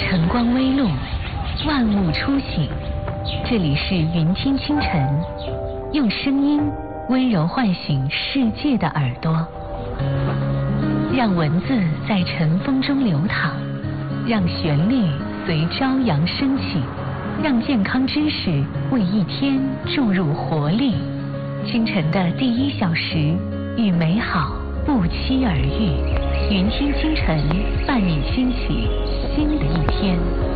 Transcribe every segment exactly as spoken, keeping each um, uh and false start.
晨光微露，万物初醒。这里是云听清晨，用声音温柔唤醒世界的耳朵，让文字在晨风中流淌，让旋律随朝阳升起，让健康知识为一天注入活力。清晨的第一小时，与美好不期而遇。云听清晨，伴你兴起新的一天。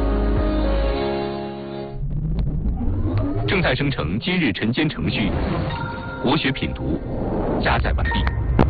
正在生成今日晨间程序，国学品读，加载完毕。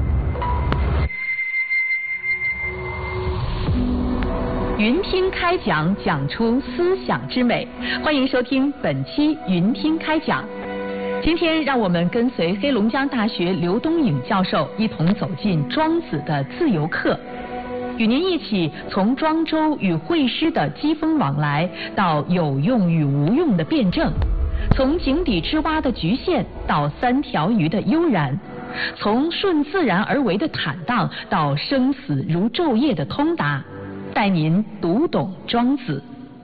云听开讲，讲出思想之美。欢迎收听本期云听开讲。今天让我们跟随黑龙江大学刘东颖教授一同走进庄子的自由课，与您一起从庄周与会师的机锋往来，到有用与无用的辩证，从井底之蛙的局限到三条鱼的悠然，从顺自然而为的坦荡到生死如昼夜的通达，带您读懂庄子。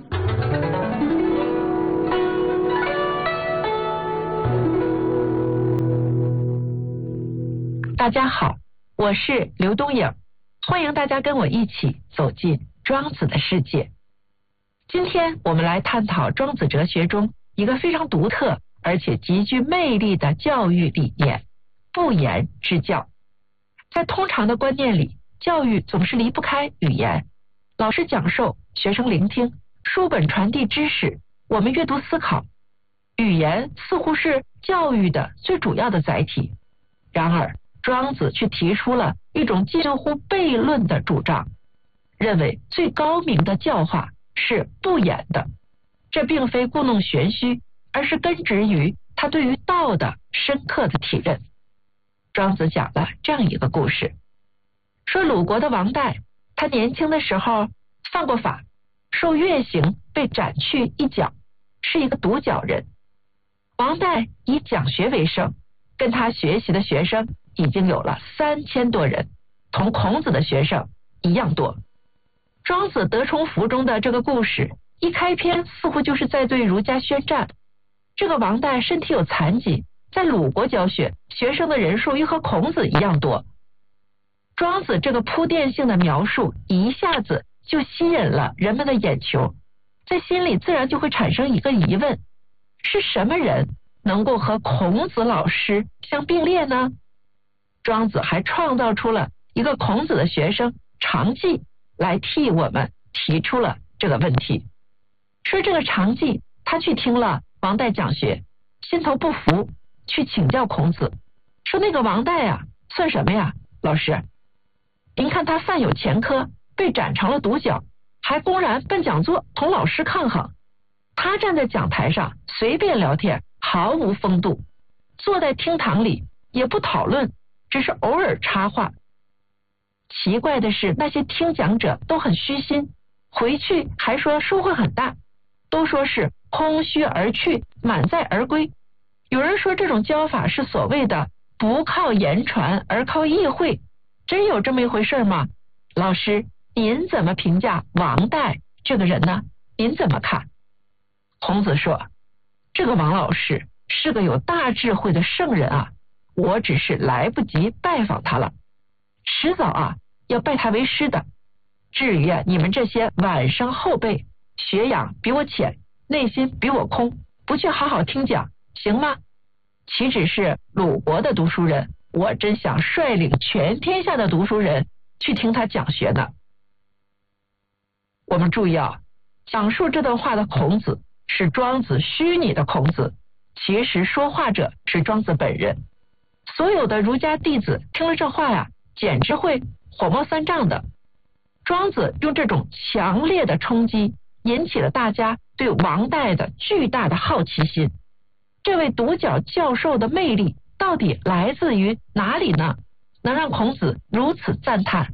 大家好，我是刘东颖，欢迎大家跟我一起走进庄子的世界。今天我们来探讨庄子哲学中一个非常独特而且极具魅力的教育理念——不言之教。在通常的观念里，教育总是离不开语言，老师讲授，学生聆听，书本传递知识，我们阅读思考。语言似乎是教育的最主要的载体。然而庄子却提出了一种近乎悖论的主张，认为最高明的教化是不言的。这并非故弄玄虚，而是根植于他对于道的深刻的体认。庄子讲了这样一个故事，说鲁国的王代，他年轻的时候犯过法，受月刑被斩去一角，是一个独角人。王代以讲学为生，跟他学习的学生已经有了三千多人，同孔子的学生一样多。庄子德充符中的这个故事一开篇似乎就是在对儒家宣战。这个王代身体有残疾，在鲁国教学，学生的人数又和孔子一样多。庄子这个铺垫性的描述一下子就吸引了人们的眼球，在心里自然就会产生一个疑问：是什么人能够和孔子老师相并列呢？庄子还创造出了一个孔子的学生常记来替我们提出了这个问题。说这个常记他去听了王代讲学，心头不服，去请教孔子，说那个王代啊算什么呀，老师，您看他犯有前科，被斩成了独角，还公然奔讲座同老师抗衡。他站在讲台上随便聊天，毫无风度，坐在厅堂里也不讨论，只是偶尔插话。奇怪的是，那些听讲者都很虚心，回去还说收获很大，都说是空虚而去，满载而归。有人说这种教法是所谓的不靠言传而靠意会，真有这么一回事吗？老师，您怎么评价王代这个人呢？您怎么看？孔子说，这个王老师是个有大智慧的圣人啊，我只是来不及拜访他了，迟早啊要拜他为师的。至于啊你们这些晚生后辈，学养比我浅，内心比我空，不去好好听讲，行吗？岂止是鲁国的读书人，我真想率领全天下的读书人去听他讲学呢。我们注意啊，讲述这段话的孔子是庄子虚拟的孔子，其实说话者是庄子本人。所有的儒家弟子听了这话呀，简直会火冒三丈的。庄子用这种强烈的冲击，引起了大家对王代的巨大的好奇心。这位独角教授的魅力到底来自于哪里呢？能让孔子如此赞叹？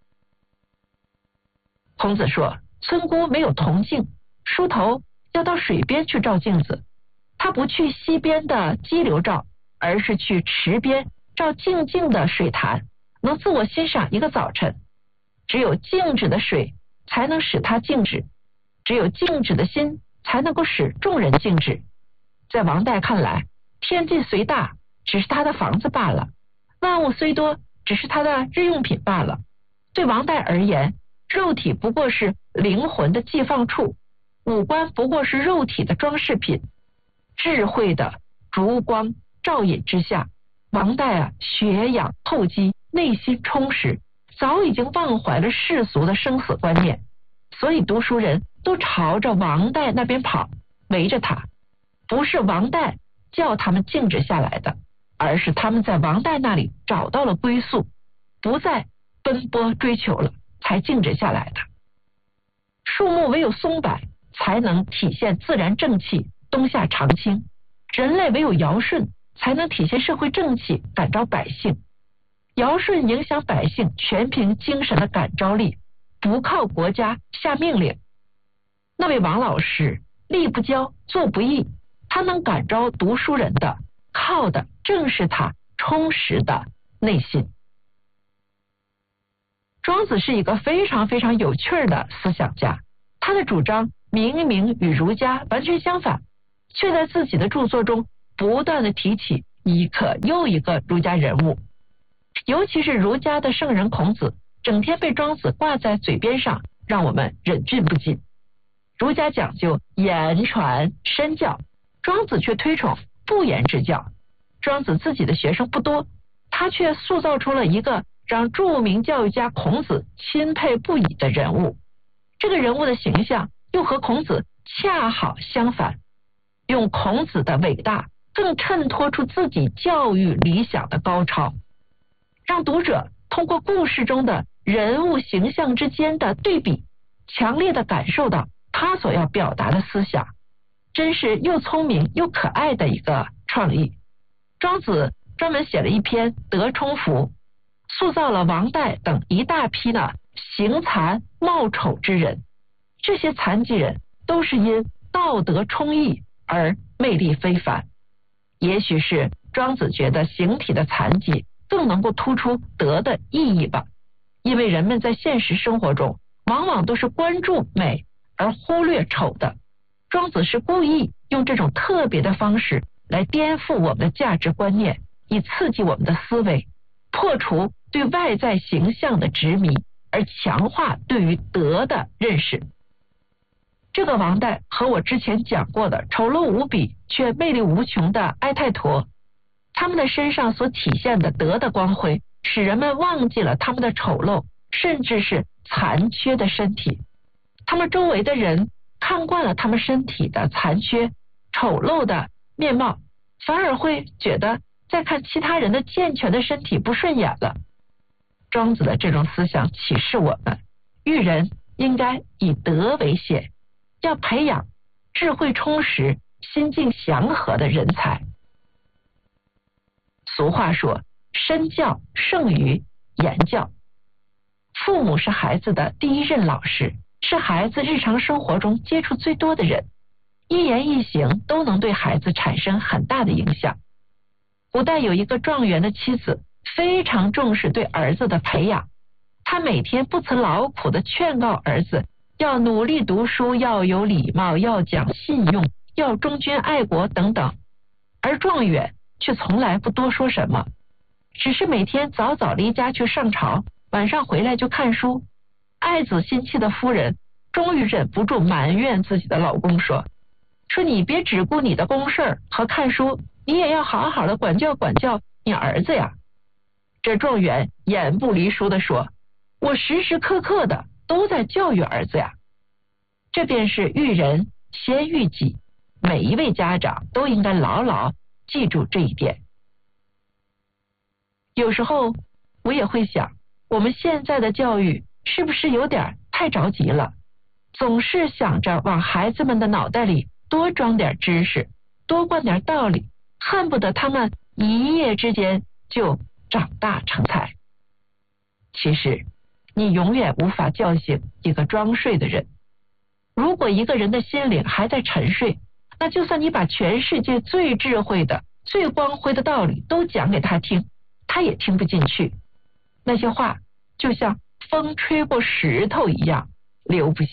孔子说，村姑没有铜镜，梳头要到水边去照镜子，他不去溪边的激流照，而是去池边照静静的水潭，能自我欣赏一个早晨。只有静止的水才能使它静止， 只有静止的心才能够使众人静止。在王代看来，天地虽大，只是他的房子罢了；万物虽多，只是他的日用品罢了。对王代而言，肉体不过是灵魂的寄放处，五官不过是肉体的装饰品。智慧的烛光照引之下，王代啊，血养厚积，内心充实，早已经忘怀了世俗的生死观念。所以读书人都朝着王代那边跑，围着他。不是王代叫他们静止下来的，而是他们在王代那里找到了归宿，不再奔波追求了，才静止下来的。树木唯有松柏才能体现自然正气，冬夏常青；人类唯有尧舜才能体现社会正气，感召百姓。尧舜影响百姓，全凭精神的感召力，不靠国家下命令。那位王老师力不骄，做不义，他能感召读书人的，靠的正是他充实的内心。庄子是一个非常非常有趣的思想家，他的主张明明与儒家完全相反，却在自己的著作中不断的提起一个又一个儒家人物。尤其是儒家的圣人孔子，整天被庄子挂在嘴边上，让我们忍俊不禁。儒家讲究言传身教，庄子却推崇不言之教。庄子自己的学生不多，他却塑造出了一个让著名教育家孔子钦佩不已的人物。这个人物的形象又和孔子恰好相反，用孔子的伟大更衬托出自己教育理想的高超，让读者通过故事中的人物形象之间的对比，强烈的感受到他所要表达的思想，真是又聪明又可爱的一个创意。庄子专门写了一篇《德充符》，塑造了王代等一大批呢形残貌丑之人。这些残疾人都是因道德充溢而魅力非凡。也许是庄子觉得形体的残疾更能够突出德的意义吧，因为人们在现实生活中往往都是关注美而忽略丑的。庄子是故意用这种特别的方式来颠覆我们的价值观念，以刺激我们的思维，破除对外在形象的执迷，而强化对于德的认识。这个王代和我之前讲过的丑陋无比却魅力无穷的埃泰陀，他们的身上所体现的德的光辉，使人们忘记了他们的丑陋，甚至是残缺的身体。他们周围的人看惯了他们身体的残缺丑陋的面貌，反而会觉得再看其他人的健全的身体不顺眼了。庄子的这种思想启示我们，育人应该以德为先，要培养智慧充实、心境祥和的人才。俗话说，身教胜于言教。父母是孩子的第一任老师，是孩子日常生活中接触最多的人，一言一行都能对孩子产生很大的影响。古代有一个状元的妻子，非常重视对儿子的培养，他每天不辞劳苦地劝告儿子要努力读书，要有礼貌，要讲信用，要忠君爱国等等。而状元却从来不多说什么，只是每天早早离家去上朝，晚上回来就看书。爱子心切的夫人终于忍不住埋怨自己的老公说说你别只顾你的公事和看书，你也要好好的管教管教你儿子呀。这状元眼不离书地说，我时时刻刻的都在教育儿子呀。这便是育人先育己，每一位家长都应该牢牢记住这一点。有时候我也会想，我们现在的教育是不是有点太着急了，总是想着往孩子们的脑袋里多装点知识，多灌点道理，恨不得他们一夜之间就长大成才。其实你永远无法叫醒一个装睡的人。如果一个人的心灵还在沉睡，那就算你把全世界最智慧的、最光辉的道理都讲给他听，他也听不进去。那些话就像风吹过石头一样，留不下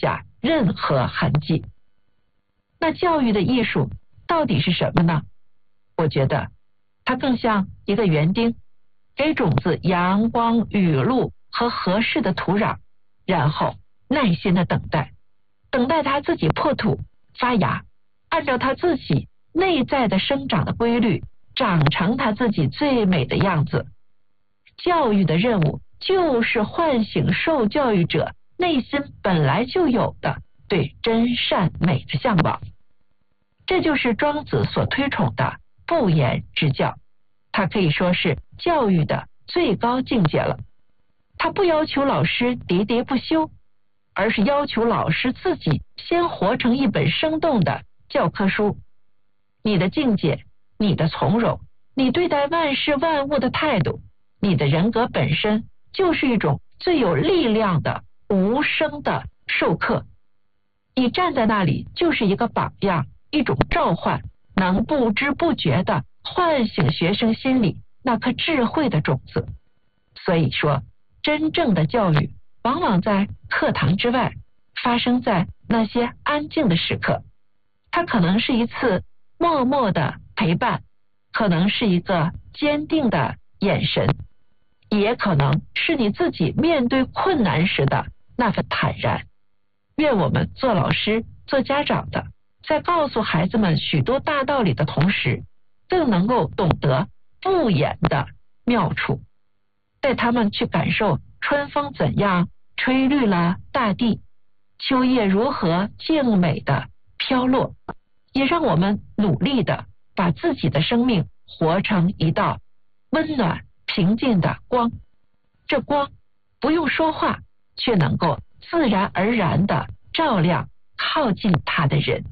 任何痕迹。那教育的艺术到底是什么呢？我觉得它更像一个园丁，给种子阳光、雨露和合适的土壤，然后耐心的等待，等待它自己破土发芽，按照它自己内在的生长的规律，长成它自己最美的样子。教育的任务就是唤醒受教育者内心本来就有的对真善美的向往。这就是庄子所推崇的不言之教，它可以说是教育的最高境界了。他不要求老师喋喋不休，而是要求老师自己先活成一本生动的教科书。你的境界，你的从容，你对待万事万物的态度，你的人格本身就是一种最有力量的无声的授课。你站在那里就是一个榜样，一种召唤，能不知不觉地唤醒学生心里那颗智慧的种子。所以说，真正的教育往往在课堂之外，发生在那些安静的时刻。它可能是一次默默的陪伴，可能是一个坚定的眼神，也可能是你自己面对困难时的那份坦然。愿我们做老师、做家长的，在告诉孩子们许多大道理的同时，更能够懂得不言的妙处，带他们去感受春风怎样吹绿了大地，秋叶如何静美的飘落，也让我们努力的把自己的生命活成一道温暖平静的光。这光不用说话，却能够自然而然的照亮靠近它的人。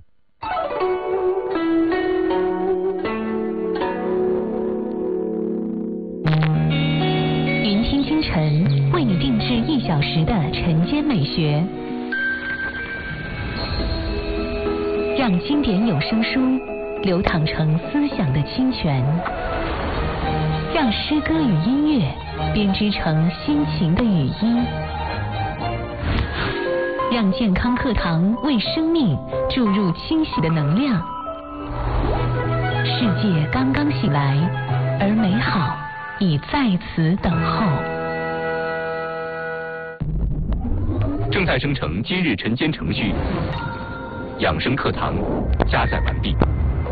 云听清晨为你定制一小时的晨间美学，让经典有声书流淌成思想的清泉，让诗歌与音乐编织成心情的语音，让健康课堂为生命注入清晰的能量。世界刚刚醒来，而美好已在此等候。 正在生成今日晨间程序，养生课堂加载完毕。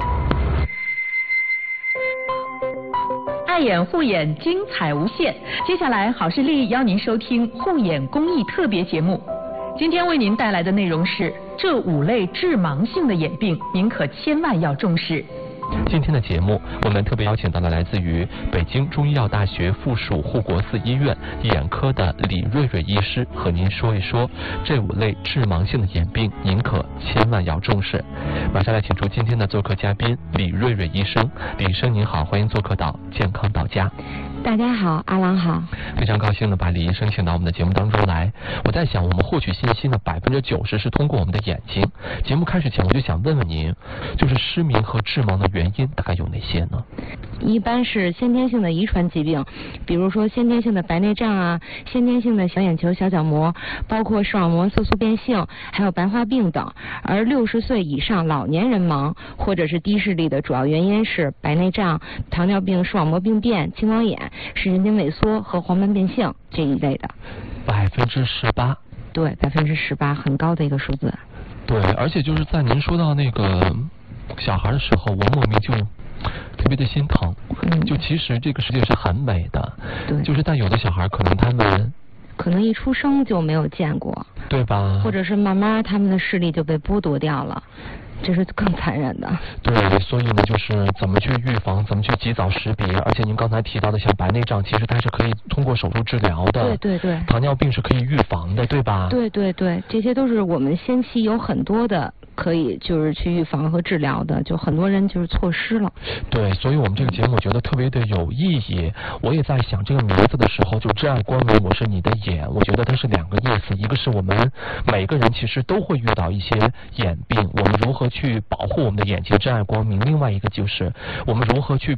爱眼护眼，精彩无限。接下来，好视力邀您收听护眼公益特别节目。今天为您带来的内容是这五类致盲性的眼病，您可千万要重视。 今天的节目，我们特别邀请到了来自于北京中医药大学附属护国寺医院眼科的李瑞瑞医师，和您说一说这五类致盲性的眼病，您可千万要重视。马上来请出今天的做客嘉宾李瑞瑞医生。李医生您好，欢迎做客到健康到家。 大家好，阿郎好。 非常高兴的把李医生请到我们的节目当中来。我在想，我们获取信息呢，百分之九十是通过我们的眼睛。节目开始前，我就想问问您，就是失明和致盲的原因大概有哪些呢？ 一般是先天性的遗传疾病，比如说先天性的白内障啊，先天性的小眼球、小角膜，包括视网膜色素变性，还有白化病等。而六十岁以上老年人盲或者是低视力的主要原因是白内障、糖尿病、视网膜病变、青光眼、视神经萎缩和黄斑变性这一类的。 百分之十八。 对，百分之十八，很高的一个数字。 对，而且就是在您说到那个小孩的时候，我莫名就特别的心疼。嗯，就其实这个世界是很美的，对，就是但有的小孩可能他们可能一出生就没有见过， 对吧？ 或者是慢慢他们的视力就被剥夺掉了。这是更残忍的。 对，所以呢，就是怎么去预防，怎么去及早识别。而且您刚才提到的像白内障，其实它是可以通过手术治疗的。 对对对。 糖尿病是可以预防的，对吧？ 对对对，这些都是我们先期有很多的可以就是去预防和治疗的，就很多人就是错失了。 对，所以我们这个节目我觉得特别的有意义。我也在想这个名字的时候，就“真爱光明，我是你的眼”，我觉得它是两个意思，一个是我们每个人其实都会遇到一些眼病，我们如何去保护我们的眼睛，真爱光明；另外一个就是我们如何去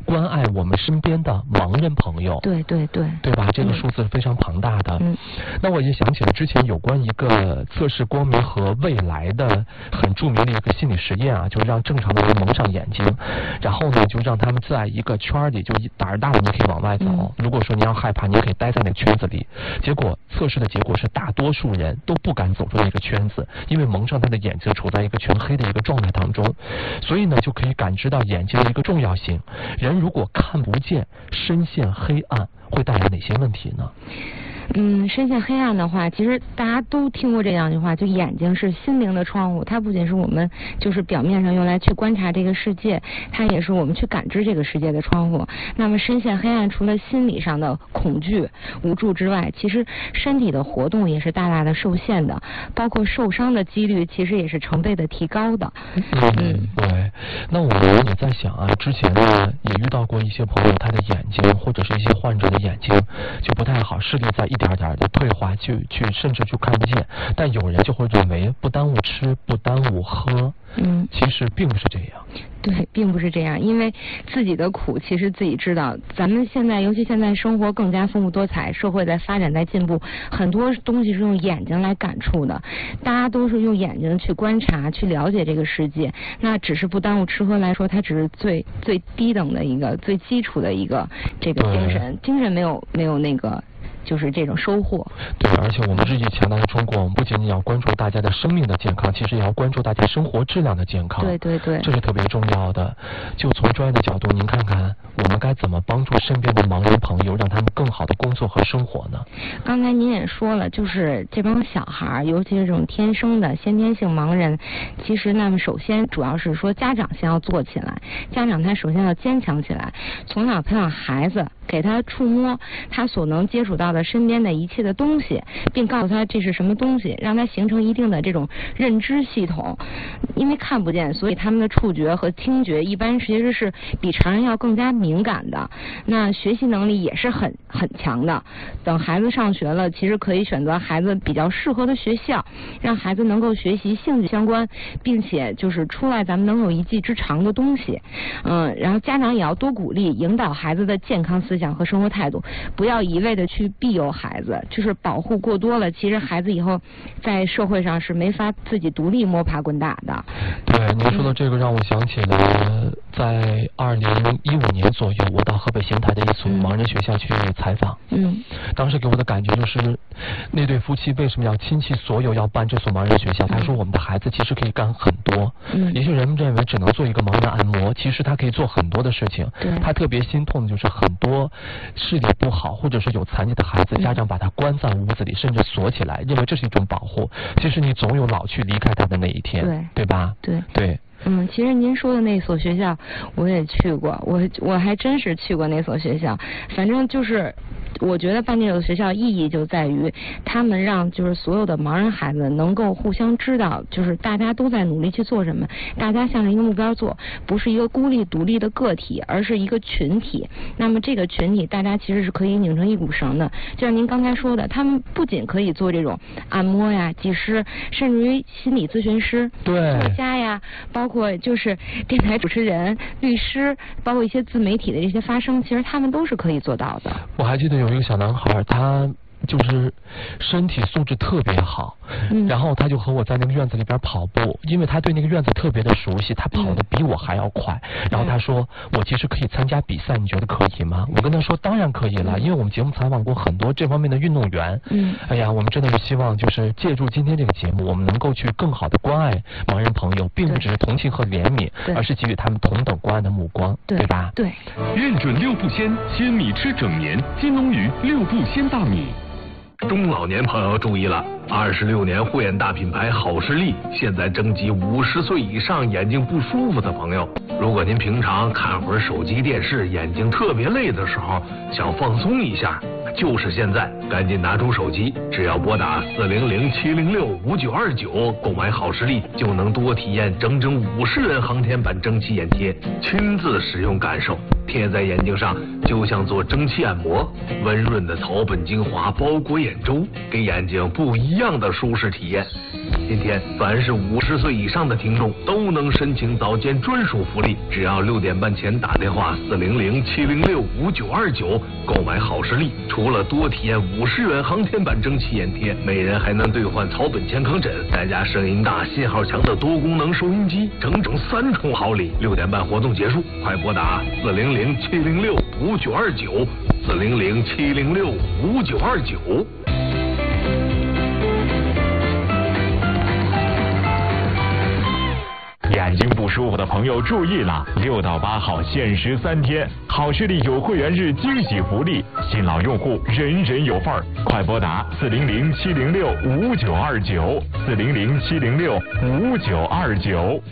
关爱我们身边的盲人朋友。 对对对， 对吧？这个数字是非常庞大的。嗯，那我也想起了之前有关一个测试光明和未来的很著名的一个心理实验啊，就是让正常的人蒙上眼睛，然后呢就让他们在一个圈里，就胆儿大了你可以往外走，嗯、如果说你要害怕，你可以待在那个圈子里。结果测试的结果是大多数人都不敢走出那个圈子，因为蒙上他的眼睛处在一个全黑的一个状态当中，所以呢就可以感知到眼睛的一个重要性。人如果看不见，深陷黑暗，会带来哪些问题呢？ 嗯，深陷黑暗的话，其实大家都听过这样一句话，就眼睛是心灵的窗户，它不仅是我们就是表面上用来去观察这个世界，它也是我们去感知这个世界的窗户。那么深陷黑暗，除了心理上的恐惧、无助之外，其实身体的活动也是大大的受限的，包括受伤的几率其实也是成倍的提高的。 嗯，对。那我们也在想啊，之前呢也遇到过一些朋友，他的眼睛或者是一些患者的眼睛就不太好，视力在一点点的退化，去去甚至就看不见。但有人就会认为不耽误吃，不耽误喝。嗯，其实并不是这样。 对，并不是这样，因为自己的苦其实自己知道。咱们现在，尤其现在生活更加丰富多彩，社会在发展在进步，很多东西是用眼睛来感触的，大家都是用眼睛去观察、去了解这个世界。那只是不耽误吃喝来说，它只是最最低等的一个、最基础的一个这个精神，精神没有没有那个。就是这种收获。 对，而且我们日益强大的中国，我们不仅仅要关注大家的生命的健康，其实也要关注大家生活质量的健康。 对对对， 这是特别重要的。就从专业的角度，您看看我们该怎么帮助身边的盲人朋友，让他们更好的工作和生活呢？ 刚才您也说了，就是这帮小孩，尤其是这种天生的先天性盲人，其实那么首先主要是说家长先要做起来，家长他首先要坚强起来，从小培养孩子，给他触摸他所能接触到的身边的一切的东西，并告诉他这是什么东西，让他形成一定的这种认知系统。因为看不见，所以他们的触觉和听觉一般其实是比常人要更加敏感的。那学习能力也是很很强的。等孩子上学了，其实可以选择孩子比较适合的学校，让孩子能够学习兴趣相关，并且就是出来咱们能有一技之长的东西。嗯，然后家长也要多鼓励引导孩子的健康思想和生活态度，不要一味的去庇佑孩子，就是保护过多了，其实孩子以后在社会上是没法自己独立摸爬滚打的。 对，您说的这个让我想起了在二零一五年左右，我到河北邢台的一所盲人学校去采访。嗯，当时给我的感觉就是，那对夫妻为什么要倾其所有要办这所盲人学校？他说我们的孩子其实可以干很多。嗯，也许人们认为只能做一个盲人按摩，其实他可以做很多的事情。对，他特别心痛的就是很多视力不好或者是有残疾的孩子，家长把他关在屋子里，甚至锁起来，认为这是一种保护。其实你总有老去离开他的那一天，对，对吧？ 对对。 嗯，其实您说的那所学校我也去过，我我还真是去过那所学校。反正就是我觉得办这所学校意义就在于他们让就是所有的盲人孩子能够互相知道，就是大家都在努力去做什么，大家向着一个目标做，不是一个孤立独立的个体，而是一个群体。那么这个群体大家其实是可以拧成一股绳的，就像您刚才说的，他们不仅可以做这种按摩呀、技师，甚至于心理咨询师、 对作家呀，包括就是电台主持人、律师，包括一些自媒体的这些发声，其实他们都是可以做到的。 我还记得有一个小男孩，他就是身体素质特别好，嗯、然后他就和我在那个院子里边跑步，因为他对那个院子特别的熟悉，他跑得比我还要快。嗯、然后他说：“我其实可以参加比赛，你觉得可以吗？”我跟他说：“当然可以了，因为我们节目采访过很多这方面的运动员。嗯，哎呀，我们真的是希望就是借助今天这个节目，我们能够去更好的关爱盲人朋友，并不只是同情和怜悯，而是给予他们同等关爱的目光，对, 对吧？ 对。 认准六步鲜，鲜米吃整年，金龙鱼六步鲜大米。 中老年朋友注意了，二十六年护眼大品牌好视力现在征集五十岁以上眼睛不舒服的朋友。如果您平常看会儿手机电视，眼睛特别累的时候，想放松一下，就是现在，赶紧拿出手机，只要拨打四零零七零六五九二九购买好视力，就能多体验整整五十人航天版蒸汽眼贴，亲自使用感受，贴在眼睛上就像做蒸汽按摩，温润的草本精华包裹眼周，给眼睛不一样一样的舒适体验。今天，凡是五十岁以上的听众都能申请早间专属福利，只要六点半前打电话四零零七零六五九二九购买好视力，除了多体验五十元航天版蒸汽眼贴，每人还能兑换草本健康枕，再加声音大、信号强的多功能收音机，整整三重好礼。六点半活动结束，快拨打四零零七零六五九二九四零零七零六五九二九。 眼睛不舒服的朋友注意了，六到八号限时三天，好视力有会员日惊喜福利，新老用户人人有份儿，快拨打四零零七零六五九二九四零零七零六五九二九。